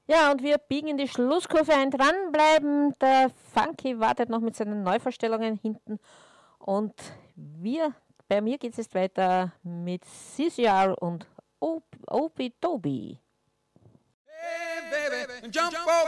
Ja, und wir biegen in die Schlusskurve ein. Dranbleiben. Der Funky wartet noch mit seinen Neuvorstellungen hinten. Und bei mir geht es jetzt weiter mit CCR und Opie Toby. Hey, baby, jump over.